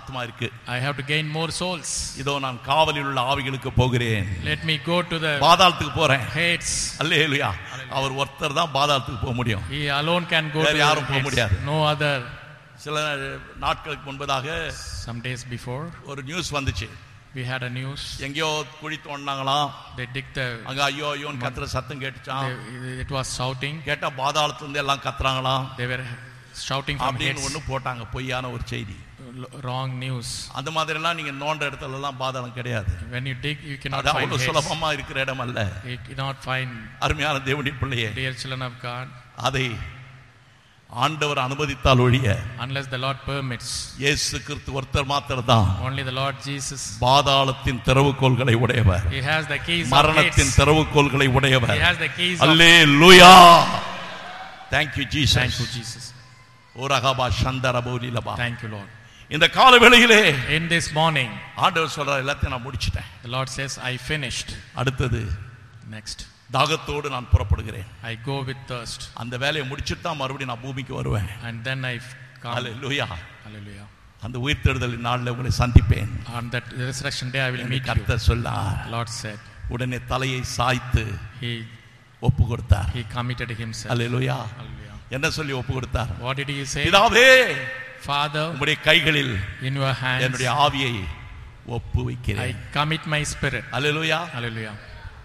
ஆத்மா இருக்கு. I have to gain more souls. இதோ நான் காவலில் உள்ள ஆவிகளுக்கு போகிறேன். Let me go to the பாதாளத்துக்கு போறேன். Hades. அல்லேலூயா. அவர் ஒருத்தர் தான் பாதாளத்துக்கு போக முடியும். He alone can go to யாரும் போக முடியாது. No other. சில நாட்களுக்கு முன்பதாக some days before ஒரு நியூஸ் வந்துச்சு. we had a news. எங்கயோ குழி தோண்டாங்களாம். they dig the அங்க ஐயோ ஐயோன்னு கத்துற சத்தம் கேட்டுச்சாம். it was shouting. கேட்டா பாதாளத்துல இருந்து எல்லாம் கத்துறாங்களாம். they were shouting from அப்படின்னு ஒன்னு போட்டாங்க, பொய்யான ஒரு செய்தி. wrong news. அந்த மாதிரி எல்லாம் நீங்க நோண்ட இடத்துல எல்லாம் பாதாளம் கிடையாது. when you dig you cannot find Hades. சுலபமா இருக்கிற இடம் அல்ல. you cannot find. அருமையான தேவனுடைய பிள்ளையே, dear children of God, அதை ஆண்டவர் அனுமதித்தால் ஒழிய, unless the Lord permits, இயேசு கிறிஸ்து ஒருத்தர் மாத்திரம்தான் only the Lord Jesus, பாதாளத்தின் திறவுகோல்களை உடையவர். he has the keys மரணத்தின் திறவுகோல்களை உடையவர். he has the keys. Hallelujah. thank you jesus. thank you Jesus. ஓரகபா சந்தரபோலிலபா. thank you Lord. இந்த கால வேளையிலே in this morning ஆண்டவர் சொல்றார், எல்லாத்தையும் நான் முடிச்சிட்டேன். the Lord says I finished. அடுத்தது next தாகத்தோடு நான் புறப்படுகிறேன். I go with thirst. அந்த வேலையை முடிச்சிட்டு தான் மறுபடியும் நான் பூமிக்கு வருவேன். and then I come. Hallelujah. hallelujah. அந்த உயிர்த்தெழுதலின் நாளில் உங்களை சந்திப்பேன். on that resurrection day I will meet you. கர்த்தர் சொன்னார். Lord said. உடனே தலையை சாய்த்து he ஒப்பு கொடுத்தார். he committed himself. Hallelujah. hallelujah. என்ன சொல்லி ஒப்பு கொடுத்தார்? what did he say? பிதாவே, Father, உம்முடைய கைகளில் in your hands என்னுடைய ஆவியை ஒப்பு வைக்கிறேன். I commit my spirit. Hallelujah. hallelujah.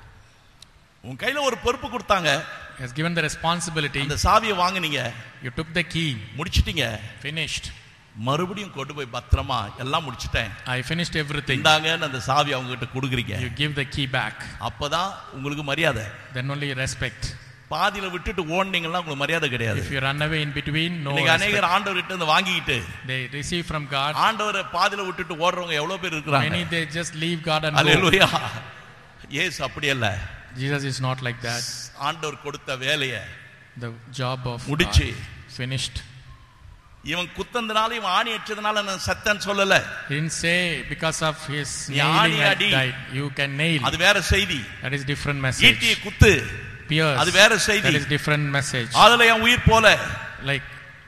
உன் கையில ஒரு பொறுப்பு கொடுத்தாங்க. he has given the responsibility. அந்த சாவியை வாங்குனீங்க, you took the key, முடிச்சிட்டீங்க, finished. மறுபடியும் கொண்டு போய் பத்திரமா எல்லாம் முடிச்சிட்டேன், I finished everything. இந்தாங்கன்னு அந்த சாவி அவங்க கிட்ட கொடுக்குறீங்க. you give the key back. அப்பதான் உங்களுக்கு மரியாதை. then only respect. பாதியில விட்டுட்டு ஓடுனீங்கன்னா உங்களுக்கு மரியாதை கிடையாது. if you run away in between, no நீங்க respect. அநேகர் ஆண்டவர் கிட்ட இருந்து வாங்கிட்டு they receive from God. ஆண்டவரை பாதியில விட்டுட்டு ஓடுறவங்க எவ்வளவு பேர் இருக்காங்க. many they just leave God and ஹalleluya. இயேசு அப்படி அல்ல. Jesus is not like that. ஆண்டவர் கொடுத்த வேலையை the job of முடிச்சு God finished. இவன் குத்தந்தனால இவன் ஆணி அடிச்சதனால நான் சத்தன் சொல்லல. he didn't say because of his ஆணி nailing அடி, died. you can nail, அது வேற செய்தி. that is different message. ஈட்டியை குத்து, pierce, அது வேற செய்தி. that is different message. அதுல என் உயிர் போல, like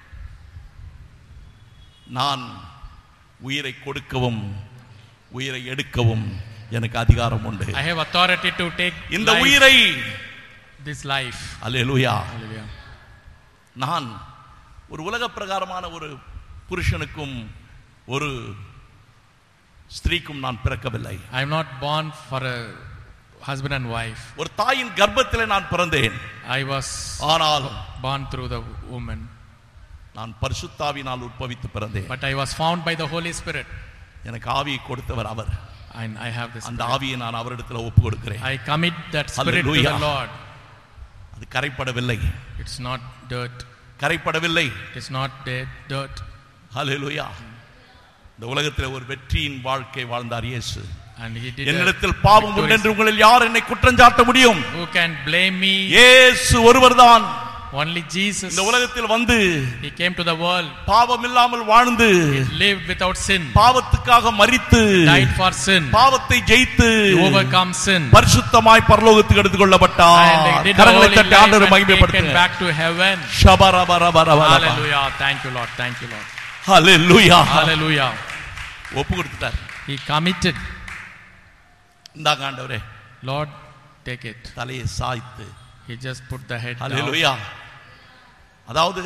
நான் உயிரை கொடுக்கவும் உயிரை எடுக்கவும் எனக்கு அதிகாரம் உண்டு. I have authority to take இந்த life, உயிரை, this life. அல்லேலூயா. hallelujah. நான் ஒரு உலக பிரகாரமான ஒரு புருஷனுக்கும் ஒரு ஸ்திரீக்கும் நான் பிறக்கவில்லை. I am not born for a husband and wife. ஒரு தாயின் கர்ப்பத்திலே நான் பிறந்தேன். I was ஆனால் born through the woman, நான் பரிசுத்தாவினால் உற்பவித்து பிறந்தேன். but I was found by the Holy Spirit. எனக்கு ஆவியை கொடுத்தவர் அவர். and I have this அந்த ஆவியை நான் அவரிடத்துல ஒப்பு கொடுக்கிறேன். I commit that spirit to the Lord. அது கரைப்படவில்லை. it's not dirt. கரைப்படவில்லை. it's not dirt. ஹalleluya. இந்த உலகத்தில் ஒரு வெற்றியின் வாழ்க்கை வாழ்ந்தார் இயேசு. and he did. என்னிடத்தில் பாவம் உண்டு என்று உங்களில் யார் என்னை குற்றம் சாட்ட முடியும்? who can blame me? இயேசு ஒருவர்தான். only Jesus. இந்த உலகத்தில் வந்து he came to the world, பாவம் இல்லாமல் வாழ்ந்து, he lived without sin, பாவத்துக்காக மரித்து, died for sin, பாவத்தை ஜெயித்து, overcome sin, பரிசுத்தமாய் பரலோகத்துக்கு எடுத்துக்கொள்ளப்பட்டார். and did கரங்களை holy தட்டி life ஆண்டவரை and மகிமைப்படுத்துங்க. taken back to heaven. ஷபரபரபரபரப. hallelujah. thank you Lord. thank you Lord. Hallelujah. hallelujah. ஒப்பு கொடுத்துட்டார். he committed. இந்தாங்க ஆண்டவரே, Lord, take it. தலையை சாய்த்து, he just put the head down. ஹalleluya. அதாவது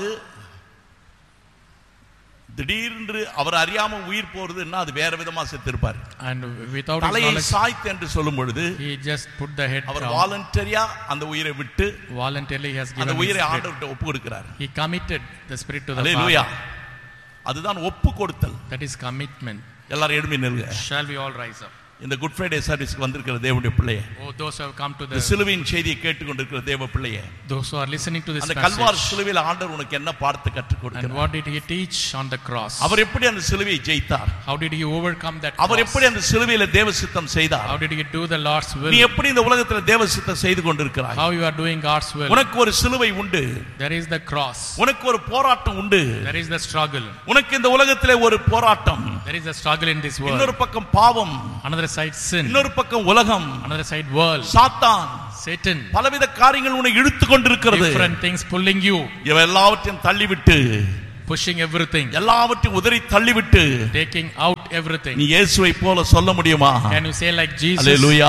திடீரென்று அவர் அறியாம உயிர் போறதுன்னா அது வேற விதமா செத்திருப்பார். and without his தலையை knowledge, சாய்த்து என்று சொல்லும் பொழுது he just put the head our down. வாலண்டரியா அந்த உயிரை விட்டு voluntarily he has given அந்த his உயிரை spirit. ஆண்டவர்கிட்ட ஒப்பு கொடுக்கிறார். he committed the spirit to the hallelujah. Father. அதுதான் ஒப்பு கொடுத்தல். that is commitment. எல்லாரும் எழும்பி நில்லுங்க. shall we all rise up? இந்த குட் ஃப்ரைடே சர்வீஸ்க்கு வந்திருக்கிற தேவனுடைய பிள்ளையே, oh those who have come to இந்த the சிலுவையின் செய்தியை கேட்டுக்கொண்டிருக்கிற தேவ பிள்ளையே, those who are listening to this அந்த message, கல்வாரி சிலுவையில் ஆண்டவர் உனக்கு என்ன பாடத்தை கற்றுக் and கொடுக்கிறார்? what did he teach on the cross? அவர் எப்படி அந்த சிலுவையை ஜெயித்தார்? how did he overcome that our cross? எப்படி அந்த சிலுவையில தேவ சித்தம் செய்தார்? how did he do the Lord's will? நீ எப்படி இந்த உலகத்துல தேவ சித்தம் செய்து கொண்டிருக்கிறாய்? how you are doing God's will? உனக்கு ஒரு சிலுவை உண்டு. there is the cross. உனக்கு ஒரு போராட்டம் உண்டு. there is the struggle. உனக்கு இந்த உலகத்திலே ஒரு போராட்டம். there is a struggle in this world. இன்னொரு பக்கம் பாவம், another side sin, இன்னொரு பக்கம் உலகம், another side world, சாத்தான், Satan, பலவித காரியங்கள் உன்னை இழுத்து கொண்டிருக்கிறது. different things pulling you, இவை எல்லாவற்றையும் தள்ளிவிட்டு, pushing everything, எல்லாவற்றையும் உதறி தள்ளிவிட்டு, taking out everything. நீ இயேசுவை போல சொல்ல முடியுமா? Can you say like Jesus? Hallelujah,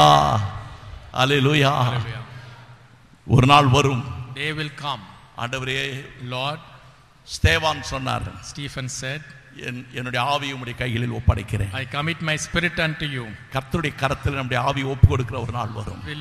hallelujah. Hallelujah. ஒரு நாள் வரும், Day will come. ஆண்டவரே, Lord, ஸ்தேவான் சொன்னார், Stephen said, என்னுடைய ஆவியை உம்முடைய கைகளில் ஒப்படைக்கிறேன். I commit my spirit unto you. கர்த்தருடைய கரத்தில் நம்முடைய ஆவியை ஒப்பு கொடுக்கிற ஒரு நாள் வரும். Will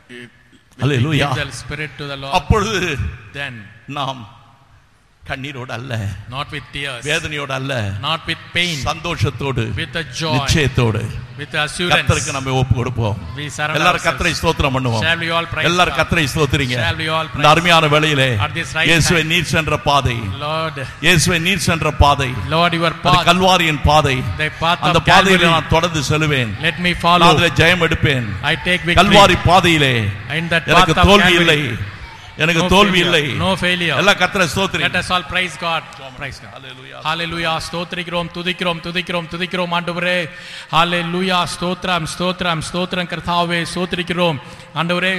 hallelujah. give the spirit to the Lord. அப்பொழுது Then, நாம் கண்ணீரோடு அல்ல, not with tears, வேதனையோடு அல்ல, not with pain, சந்தோஷத்தோடு, with a joy, நிச்சயத்தோடு with assurance, கர்த்தருக்கு நம்ம ஒப்பு கொடுப்போம். we surrender எல்லாரும் கர்த்தரை ourselves. ஸ்தோத்திரம் பண்ணுவோம். Shall we all praise எல்லாரும் God? கர்த்தரை ஸ்தோத்திரிங்க. Shall we all இந்த praise அருமையான வேளையிலே at this right இயேசுவே time? நீர் சென்ற பாதை, Lord, இயேசுவே நீர் சென்ற பாதை, Lord, your அது path, கல்வாரியின் பாதை, the path அந்த of பாதையிலே Calvary, நான் தொடர்ந்து செல்வேன். let me நான் follow. அதிலே ஜெயம் எடுப்பேன். I take victory. கல்வாரி பாதையிலே In that எனக்கு path of தோல்வி இல்லை, Calvary, எனக்கு no தோல்வி failure, இல்லை. no failure. எல்லா கர்த்தரை ஸ்தோத்திரிங்க. Let us all praise God. Praise God. Hallelujah. Hallelujah. ஸ்தோத்திரிக்கிறோம், துதிக்கிறோம், துதிக்கிறோம், துதிக்கிறோம் ஆண்டவரே. Hallelujah. ஸ்தோத்திரம், ஸ்தோத்திரம், ஸ்தோத்திரம் கர்த்தாவே, ஸ்தோத்திரிக்கிறோம் ஆண்டவரே.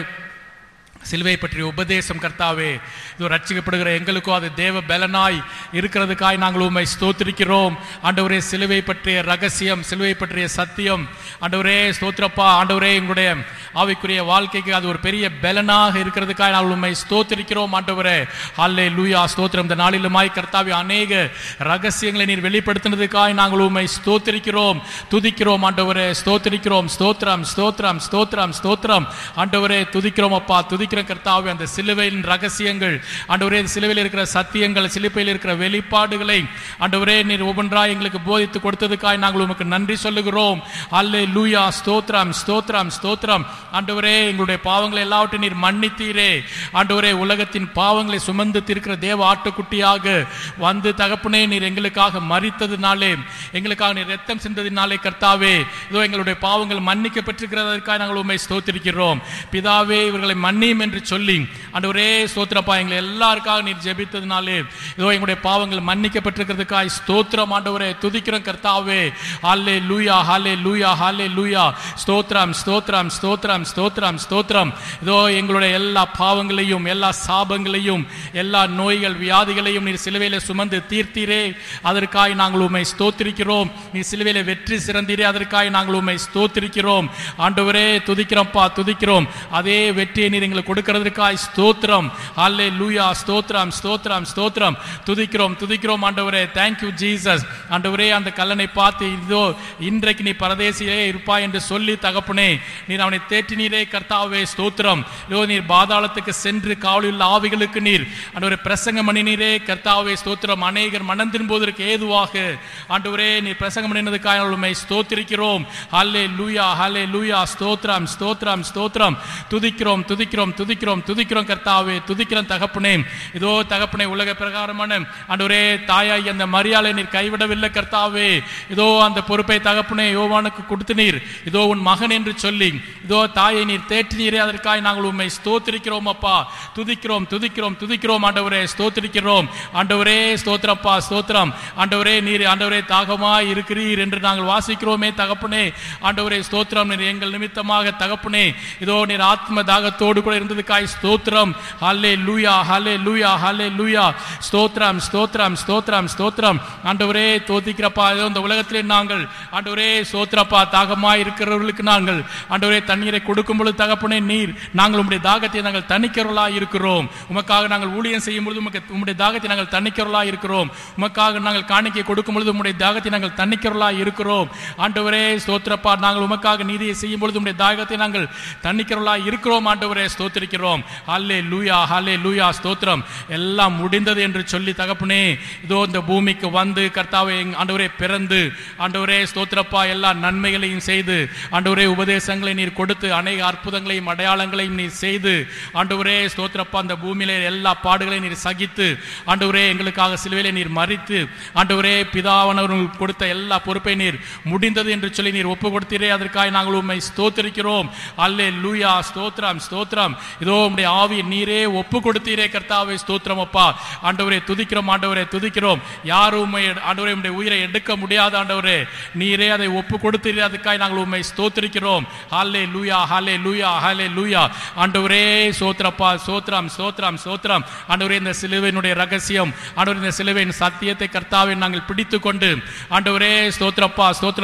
சிலுவை பற்றிய உபதேசம் கர்த்தாவே, இது ரட்சிக்கப்படுகிற எங்களுக்கோ அது தேவ பலனாய் இருக்கிறதுக்காய் நாங்கள் உம்மை ஸ்தோத்திரிக்கிறோம் ஆண்டவரே. சிலுவை பற்றிய ரகசியம், சிலுவை பற்றிய சத்தியம் ஆண்டவரே, ஸ்தோத்திரப்பா ஆண்டவரே, எங்களுடைய ஆவிக்குரிய வாழ்க்கைக்கு அது ஒரு பெரிய பலனாக இருக்கிறதுக்காய் நாங்கள் உம்மை ஸ்தோத்திரிக்கிறோம் ஆண்டவரே. ஹல்லேலூயா. ஸ்தோத்திரம். இந்த நாளிலுமாய் கர்த்தாவே அநேக ரகசியங்களை நீர் வெளிப்படுத்தினதுக்காய் நாங்கள் உம்மை ஸ்தோத்திரிக்கிறோம், துதிக்கிறோம் ஆண்டவரே. ஸ்தோத்திரிக்கிறோம். ஸ்தோத்திரம், ஸ்தோத்திரம், ஸ்தோத்திரம், ஸ்தோத்திரம் ஆண்டவரே. துதிக்கிறோம் அப்பா, துதிக்கிறோம் கர்த்தாவே. அந்த சிலுவையின் ரகசியங்கள் ஆண்டவரே, சிலுவையில் இருக்கிற சத்தியங்கள், சிலுவையில் இருக்கிற வெளிப்பாடுகளை ஆண்டவரே நீர் ஒவ்வொன்றாய் எங்களுக்கு போதித்து கொடுத்ததுக்காய் நாங்கள் உமக்கு நன்றி சொல்லுகிறோம். அல்லேலூயா. ஸ்தோத்திரம், ஸ்தோத்திரம், ஸ்தோத்திரம் ஆண்டவரே. எங்களுடைய பாவங்களை எல்லாவற்றையும் நீர் மன்னித்தீரே ஆண்டவரே. உலகத்தின் பாவங்களை சுமந்து தீர்க்கிற தேவ ஆட்டுக்குட்டியாக வந்து தகப்பனே நீர் எங்களுக்காக மரித்ததினாலே, எங்களுக்காக நீர் இரத்தம் சிந்ததினாலே கர்த்தாவே, இதோ எங்களுடைய பாவங்கள் மன்னிக்கப்பட்டிருக்கிறதற்காக நாங்கள் உம்மை ஸ்தோத்திரிக்கிறோம். பிதாவே, இவர்களை மன்னியும் என்று சொல்லி ஆண்டவரே ஸ்தோத்திரப்பா, எங்களை எல்லாருக்காக நீர் ஜெபித்ததினாலே இதோ எங்களுடைய பாவங்கள் மன்னிக்கப்பட்டிருக்கிறதுக்காய் ஸ்தோத்திரம் ஆண்டவரே. துதிக்கிறோம் கர்த்தாவே. ஹல்லேலூயா, ஹல்லேலூயா, ஹல்லேலூயா. ஸ்தோத்திரம், ஸ்தோத்திரம், ஸ்தோத்திரம், ஸ்தோத்திரம், ஸ்தோத்திரம். இதோ எங்களுடைய எல்லா பாவங்களையும், எல்லா சாபங்களையும், எல்லா நோய்கள், வியாதிகளையும் நீர் சிலுவையிலே சுமந்து தீர்த்தீரே, அதற்காய் நாங்கள் உம்மை ஸ்தோத்திரிக்கிறோம். நீர் சிலுவையிலே வெற்றி சிறந்தீரே, அதற்காய் நாங்கள் உம்மை ஸ்தோத்திரிக்கிறோம் ஆண்டவரே. துதிக்கிறோம்ப்பா, துதிக்கிறோம். அதே வெற்றியை நீர் எங்களுக்கு கொடுக்கிறதுக்காய் ஸ்தோத்திரம். ஹல்லேலூயா. ஸ்தோத்திரம், ஸ்தோத்திரம், ஸ்தோத்திரம். துதிக்கிறோம், துதிக்கிறோம் ஆண்டவரே. Thank you Jesus. ஆண்டவரே, அந்த கல்லனை பார்த்து இதோ இன்றைக்கு நீ பரதேசிலே இருப்பாய் என்று சொல்லி தகப்பனே நீர் அவனை தேற்றினீரே கர்த்தாவே. ஸ்தோத்திரம். இதோ நீர் பாதாளத்துக்கு சென்று காவலில் ஆவிகளுக்கு நீர் ஆண்டவரே பிரசங்கம் பண்ணினீரே கர்த்தாவே. ஸ்தோத்திரம். அநேகர் மனம் திரும்புவதற்கு ஏதுவாக ஆண்டவரே நீர் பிரசங்கம் பண்ணினதுக்காக உம்மை ஸ்தோத்திரிக்கிறோம். ஹல்லேலூயா, ஹல்லேலூயா. ஸ்தோத்திரம், ஸ்தோத்திரம், ஸ்தோத்திரம். துதிக்கிறோம், துதிக்கிறோம், துதிக்கிறோம், துதிக்கிறோம் கர்த்தாவே. துதிக்கிறோம் தகப்பனே. இதோ தகப்பனே, உலக பிரகாரமான ஆண்டவரே தாயாய் அந்த மரியாளை நீர் கைவிடவில்லை கர்த்தாவே. இதோ அந்த பொறுப்பை தகப்பனே யோவானுக்கு கொடுத்து நீர் இதோ உன் மகன் என்று சொல்லி இதோ தாயை நீர் தேற்றினீரே, அதற்காக நாங்கள் உம்மை ஸ்தோத்திரிக்கிறோம் அப்பா. துதிக்கிறோம், துதிக்கிறோம், துதிக்கிறோம் ஆண்டவரே. ஸ்தோத்திரிக்கிறோம் ஆண்டவரே. ஸ்தோத்திரப்பா, ஸ்தோத்திரம் ஆண்டவரே. நீர் ஆண்டவரே தாகமாய் இருக்கிறீர் என்று நாங்கள் வாசிக்கிறோமே தகப்பனே. ஆண்டவரே ஸ்தோத்திரம். நீர் எங்கள் நிமித்தமாக தகப்பனே இதோ நீர் ஆத்ம தாகத்தோடு கூட இருந்ததுக்காய் ஸ்தோத்திரம். ஹல்லேலூயா, ஹல்லேலூயா, ஹல்லேலூயா. ஸ்தோத்திரம், ஸ்தோத்திரம், ஸ்தோத்திரம், ஸ்தோத்திரம் ஆண்டவரே. தோதிக்கிறப்பா, இந்த உலகத்திலே நாங்கள் ஆண்டவரே ஸ்தோத்திரப்பா தாகமாய் இருக்கிறவர்களுக்கு நாங்கள் ஆண்டவரே தண்ணீரை கொடுக்கும் பொழுது தகப்பனே நீர் நாங்கள் உம்முடைய தாகத்தை நாங்கள் தணிக்கிறவர்களாய் இருக்கிறோம். உமக்காக நாங்கள் ஊழியம் செய்யும் பொழுது உம்முடைய தாகத்தை நாங்கள் தணிக்கிறவர்களாய் இருக்கிறோம். உமக்காக நாங்கள் காணிக்கை கொடுக்கும் பொழுது உம்முடைய தாகத்தை நாங்கள் தணிக்கிறவர்களாய் இருக்கிறோம். ஆண்டவரே ஸ்தோத்திரப்பா, நாங்கள் உமக்காக நீதியை செய்யும் பொழுது உம்முடைய தாகத்தை நாங்கள் தணிக்கிறவர்களாய் இருக்கிறோம் ஆண்டவரே. ஸ்தோத்திரிக்கிறோம். ஹல்லேலூயா, ஹல்லேலூயா. ஸ்தோத்திரம். எல்லாம் முடிந்தது என்று சொல்லி தகப்பனே இதோ இந்த பூமிக்கு வந்து கர்த்தாவே ஆண்டவரே பிறந்து ஆண்டவரே ஸ்தோத்திரப்பா எல்லா நன்மைகளையும் செய்து ஆண்டவரே உபதேசங்களை நீர் கொடுத்து அநேக அற்புதங்களையும் அடையாளங்களையும் நீர் செய்து ஆண்டவரே ஸ்தோத்திரப்பா அந்த பூமியிலே எல்லா பாடுகளையும் நீர் சகித்து ஆண்டவரே எங்களுக்காக சிலுவையிலே நீர் மரித்து ஆண்டவரே பிதாவானவர்களுக்கு கொடுத்த எல்லா பொறுப்பை நீர் முடிந்தது என்று சொல்லி நீர் ஒப்பு கொடுத்தீரே, அதற்காக நாங்கள் உம்மை ஸ்தோத்திரிக்கிறோம். அல்லேலூயா. ஸ்தோத்திரம், ஸ்தோத்திரம். இதோ உம்முடைய ஆவி நீரே ஒப்பு கொடுத்தீரே கர்த்தாவே. ஸ்தோத்திரம் அப்பா. ஆண்டவரே துதிக்கிறோம், ஆண்டவரே துதிக்கிறோம். யாரும் உம்மை ஆண்டவரே உம்முடைய உயிரை எடுக்க முடியாத ஆண்டவரே நீரே அதை ஒப்பு கொடுத்தீரே, அதுக்காக நாங்கள் உம்மை ஸ்தோத்திரிக்கிறோம். ஹல்லேலூயா, ஹல்லேலூயா, ஹல்லேலூயா. ஆண்டவரே ஸ்தோத்திரப்பா. ஸ்தோத்திரம், ஸ்தோத்திரம், ஸ்தோத்திரம். ஆண்டவரே இந்த சிலுவையினுடைய ரகசியம் ஆண்டவரே இந்த சிலுவையின் சத்தியத்தை கர்த்தாவே நாங்கள் பிடித்துக் கொண்டு ஆண்டவரே ஸ்தோத்திரப்பா ஸ்தோத்திரம்